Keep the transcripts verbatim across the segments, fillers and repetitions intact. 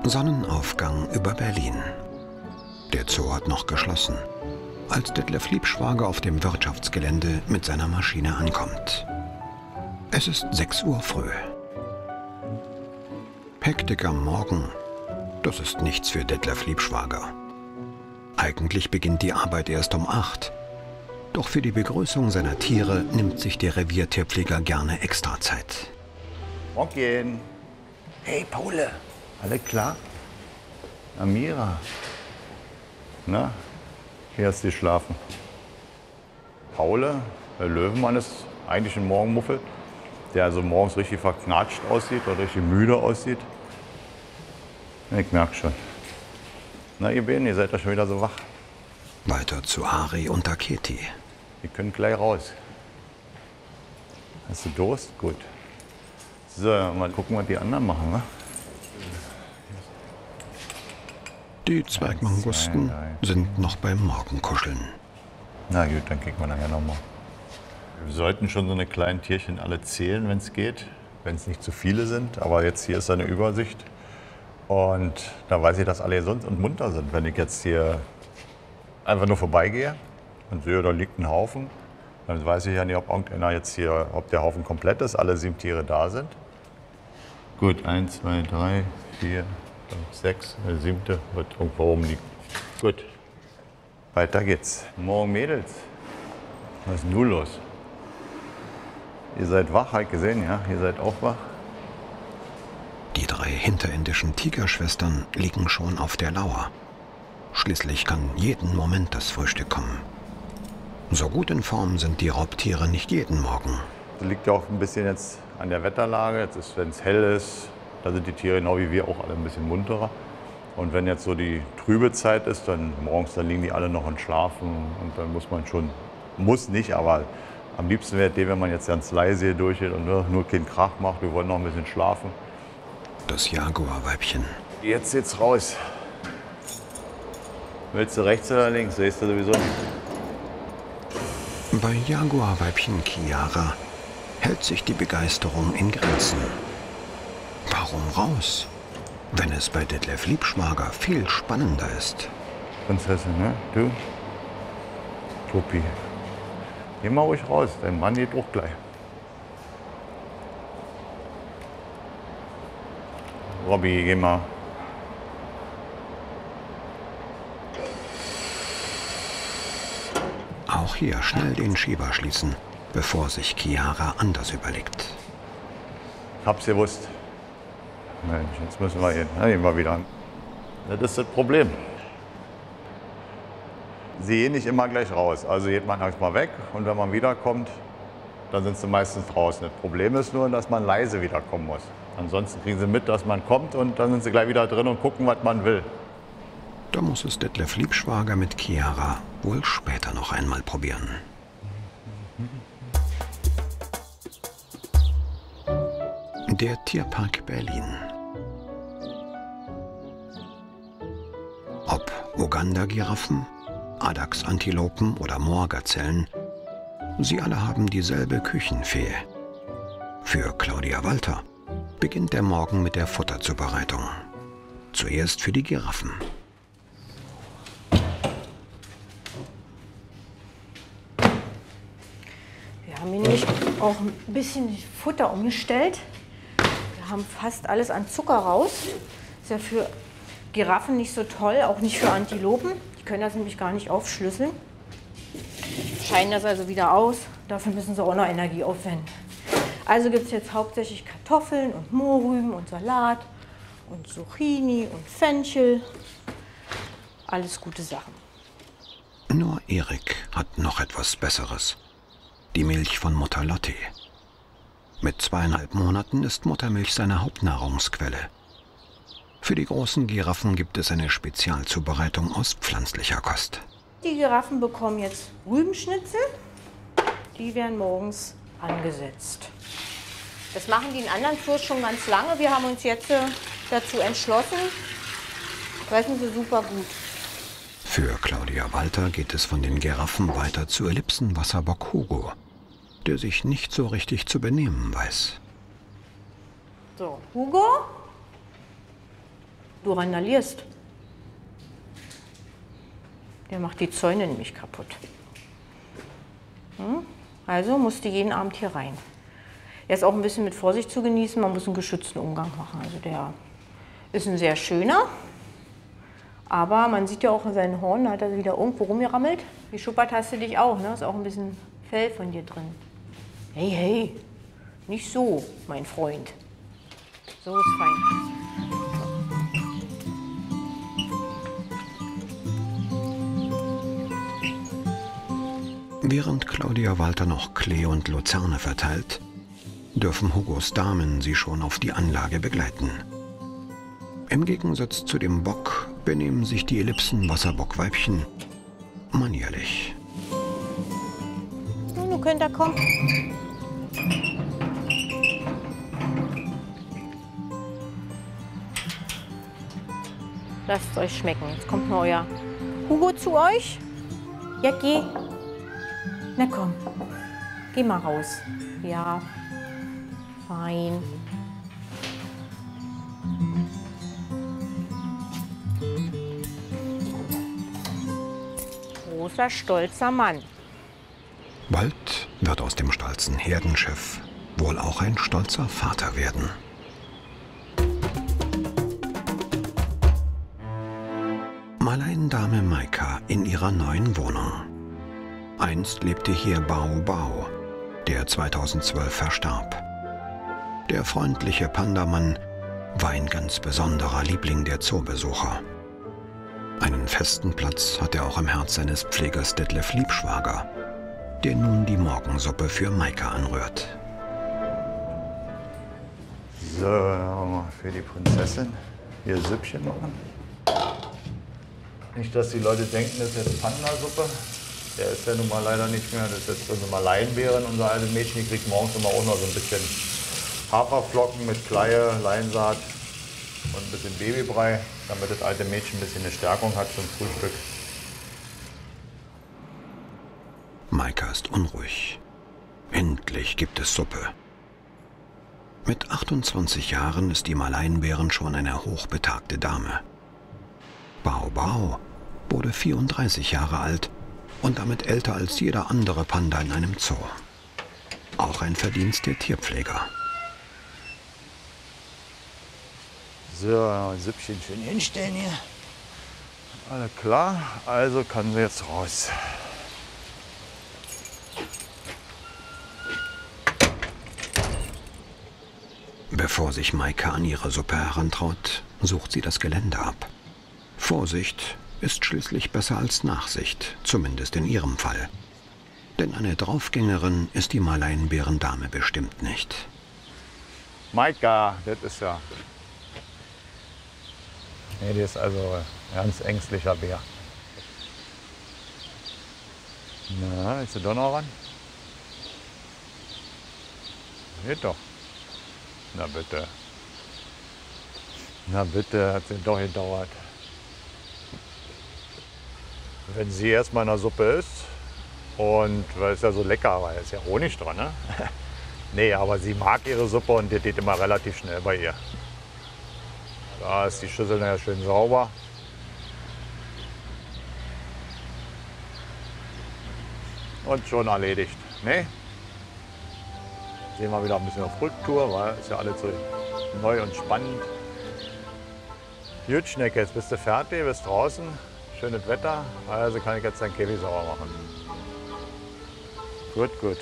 Sonnenaufgang über Berlin. Der Zoo hat noch geschlossen, als Detlef Liebschwager auf dem Wirtschaftsgelände mit seiner Maschine ankommt. Es ist sechs Uhr früh. Hektik am Morgen, das ist nichts für Detlef Liebschwager. Eigentlich beginnt die Arbeit erst um acht. Doch für die Begrüßung seiner Tiere nimmt sich der Reviertierpfleger gerne extra Zeit. Morgen. Hey, Paule. Alle klar? Amira. Na, hier hast du geschlafen. Paule, der Löwenmann, ist eigentlich ein Morgenmuffel, der also morgens richtig verknatscht aussieht oder richtig müde aussieht. Ich merke schon. Na, ihr Bären, ihr seid ja schon wieder so wach. Weiter zu Ari und Aketi. Ihr könnt gleich raus. Hast du Durst? Gut. So, mal gucken, was die anderen machen, ne? Die Zwergmangusten sind noch beim Morgenkuscheln. Na gut, dann kicken wir nachher nochmal. Wir sollten schon so eine kleinen Tierchen alle zählen, wenn es geht, wenn es nicht zu viele sind. Aber jetzt hier ist eine Übersicht. Und da weiß ich, dass alle gesund und munter sind. Wenn ich jetzt hier einfach nur vorbeigehe und sehe, da liegt ein Haufen, dann weiß ich ja nicht, ob irgendeiner jetzt hier, ob der Haufen komplett ist, alle sieben Tiere da sind. Gut, eins, zwei, drei, vier, fünf, sechs, der siebte wird irgendwo oben liegen. Gut, weiter geht's. Morgen, Mädels. Was ist denn nun los? Ihr seid wach, habe ich gesehen, ja? Ihr seid auch wach? Die drei hinterindischen Tigerschwestern liegen schon auf der Lauer. Schließlich kann jeden Moment das Frühstück kommen. So gut in Form sind die Raubtiere nicht jeden Morgen. Das liegt ja auch ein bisschen jetzt an der Wetterlage. Jetzt ist, wenn es hell ist, da sind die Tiere genau wie wir auch alle ein bisschen munterer. Und wenn jetzt so die trübe Zeit ist, dann morgens, dann liegen die alle noch und schlafen. Und dann muss man schon, muss nicht, aber am liebsten wäre es, wenn man jetzt ganz leise hier durchgeht und nur, nur keinen Krach macht. Wir wollen noch ein bisschen schlafen. Das Jaguarweibchen. Jetzt geht's raus. Willst du rechts oder links? Siehst du sowieso nicht. Bei Jaguarweibchen Chiara hält sich die Begeisterung in Grenzen. Warum raus, wenn es bei Detlef Liebschwager viel spannender ist? Prinzessin, ne? Du? Topi. Geh mal ruhig raus, dein Mann geht auch gleich. Robby, geh mal. Auch hier schnell den Schieber schließen, bevor sich Chiara anders überlegt. Hab's gewusst. Mensch, jetzt müssen wir hier. Na, gehen wir wieder an. Das ist das Problem. Sie gehen nicht immer gleich raus. Also geht man erst mal weg und wenn man wiederkommt, dann sind sie meistens draußen. Das Problem ist nur, dass man leise wiederkommen muss. Ansonsten kriegen sie mit, dass man kommt und dann sind sie gleich wieder drin und gucken, was man will. Da muss es Detlef Liebschwager mit Chiara wohl später noch einmal probieren. Der Tierpark Berlin. Ob Uganda-Giraffen, Adachs-Antilopen oder Moorgazellen, sie alle haben dieselbe Küchenfee. Für Claudia Walter beginnt der Morgen mit der Futterzubereitung. Zuerst für die Giraffen. Wir haben nämlich auch ein bisschen Futter umgestellt. Wir haben fast alles an Zucker raus. Ist ja für Giraffen nicht so toll, auch nicht für Antilopen. Die können das nämlich gar nicht aufschlüsseln. Scheiden das also wieder aus. Dafür müssen sie auch noch Energie aufwenden. Also gibt es jetzt hauptsächlich Kartoffeln und Mohrrüben und Salat und Zucchini und Fenchel. Alles gute Sachen. Nur Erik hat noch etwas Besseres. Die Milch von Mutter Lotti. Mit zweieinhalb Monaten ist Muttermilch seine Hauptnahrungsquelle. Für die großen Giraffen gibt es eine Spezialzubereitung aus pflanzlicher Kost. Die Giraffen bekommen jetzt Rübenschnitzel. Die werden morgens angesetzt. Das machen die in anderen Tours schon ganz lange. Wir haben uns jetzt dazu entschlossen. Fressen sie super gut. Für Claudia Walter geht es von den Giraffen weiter zu Ellipsenwasserbock Hugo, der sich nicht so richtig zu benehmen weiß. So, Hugo, Du randalierst. Der macht die Zäune nämlich kaputt. Hm? Also musst du jeden Abend hier rein. Er ist auch ein bisschen mit Vorsicht zu genießen, man muss einen geschützten Umgang machen. Also der ist ein sehr schöner, aber man sieht ja auch in seinen Horn, da hat er wieder irgendwo rumgerammelt. Geschuppert hast du dich auch, ne? Ist auch ein bisschen Fell von dir drin. Hey, hey, nicht so, mein Freund. So ist fein. Während Claudia Walter noch Klee und Luzerne verteilt, dürfen Hugos Damen sie schon auf die Anlage begleiten. Im Gegensatz zu dem Bock benehmen sich die Ellipsen-Wasserbockweibchen manierlich. Nun, du könnt da kommen. Lasst es euch schmecken. Jetzt kommt mal euer Hugo zu euch. Ja, geh. Na komm, geh mal raus. Ja, fein. Großer, stolzer Mann. Bald wird aus dem stolzen Herdenchef wohl auch ein stolzer Vater werden. Malaiendame Maika in ihrer neuen Wohnung. Einst lebte hier Bao Bao, der zweitausendzwölf verstarb. Der freundliche Pandamann war ein ganz besonderer Liebling der Zoobesucher. Einen festen Platz hat er auch im Herz seines Pflegers Detlef Liebschwager, der nun die Morgensuppe für Maika anrührt. So, mal für die Prinzessin hier Süppchen machen. Nicht, dass die Leute denken, das ist jetzt Panda-Suppe. Der ist ja nun mal leider nicht mehr. Das ist jetzt unsere Malaienbeeren, unser altes Mädchen. Die kriegt morgens immer auch noch so ein bisschen Haferflocken mit Kleie, Leinsaat und ein bisschen Babybrei, damit das alte Mädchen ein bisschen eine Stärkung hat zum Frühstück. Maika ist unruhig. Endlich gibt es Suppe. Mit achtundzwanzig Jahren ist die Malaienbären schon eine hochbetagte Dame. Bao Bao wurde vierunddreißig Jahre alt und damit älter als jeder andere Panda in einem Zoo. Auch ein Verdienst der Tierpfleger. So, Süppchen schön hinstellen hier. Alle klar, also kann sie jetzt raus. Bevor sich Maika an ihre Suppe herantraut, sucht sie das Gelände ab. Vorsicht ist schließlich besser als Nachsicht, zumindest in ihrem Fall. Denn eine Draufgängerin ist die Malaienbärendame bestimmt nicht. Maika, das ist ja... Nee, die ist also ein ganz ängstlicher Bär. Na, ist sie doch noch ran? Geht doch. Na bitte. Na bitte, hat sie doch gedauert. Wenn sie erstmal in der Suppe ist und weil es ja so lecker, weil es ja Honig dran, ne? Nee, aber sie mag ihre Suppe und die geht immer relativ schnell bei ihr. Da ist die Schüssel ja schön sauber. Und schon erledigt, ne? Sehen wir wieder ein bisschen auf Rücktour, weil es ja alles so neu und spannend. Gut, Schnecke, jetzt bist du fertig, bist draußen. Schönes Wetter, also kann ich jetzt dein Käfig sauber machen. Gut, gut.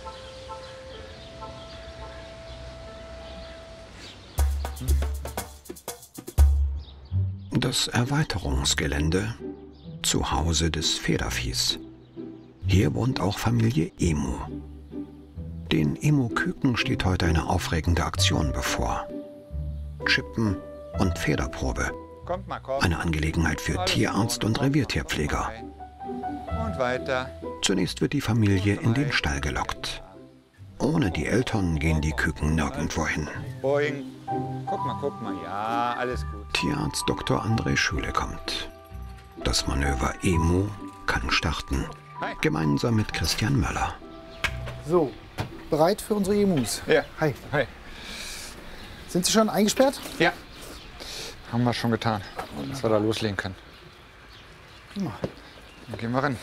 Das Erweiterungsgelände, Zuhause des Federviehs. Hier wohnt auch Familie Emu. Den Emu-Küken steht heute eine aufregende Aktion bevor. Chippen und Federprobe. Kommt mal, kommt. Eine Angelegenheit für Alles Tierarzt gut. und Reviertierpfleger. Und weiter. Zunächst wird die Familie in den Stall gelockt. Ohne die Eltern gehen die Küken nirgendwo hin. Boing. Guck mal, guck mal. Ja, alles gut. Tierarzt Doktor André Schüle kommt. Das Manöver Emu kann starten. Hi. Gemeinsam mit Christian Möller. So, bereit für unsere Emus? Ja. Hi. Hi. Sind Sie schon eingesperrt? Ja. haben wir schon getan, dass wir da loslegen können. Prima. Dann gehen wir rein.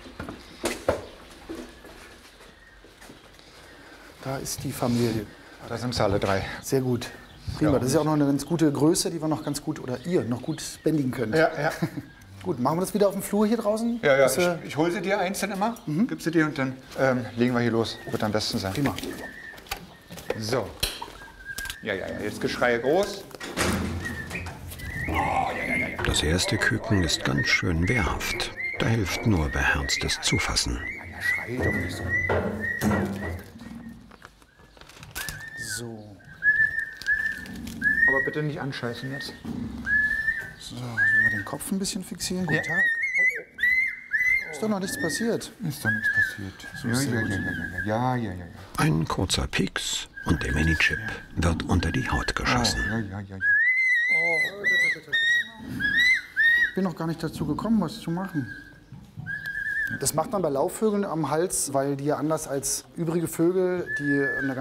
Da ist die Familie. Da sind sie alle drei. Sehr gut. Prima. Das ist ja auch noch eine ganz gute Größe, die wir noch ganz gut, oder ihr noch gut bändigen könnt. Ja, ja. Gut, machen wir das wieder auf dem Flur hier draußen? Ja, ja, Das, ich, äh, ich hole sie dir einzeln immer, mhm. gib sie dir und dann ähm, legen wir hier los. Wird am besten sein. Prima. So. Ja, ja, ja, jetzt Geschrei groß. Das erste Küken ist ganz schön wehrhaft. Da hilft nur beherztes Zufassen. Ja, schrei doch nicht so. So. Aber bitte nicht anscheißen jetzt. So, sollen wir den Kopf ein bisschen fixieren? Guten Ja. Tag. Ist doch noch nichts passiert. Ist doch nichts passiert. So Ja, ist sehr ja, gut. ja, ja, ja, ja, ja, ja. Ein kurzer Pieks und der Minichip wird unter die Haut geschossen. Ja, ja, ja, ja. Ich bin noch gar nicht dazu gekommen, was zu machen. Das macht man bei Laufvögeln am Hals, weil die ja anders als übrige Vögel, die eine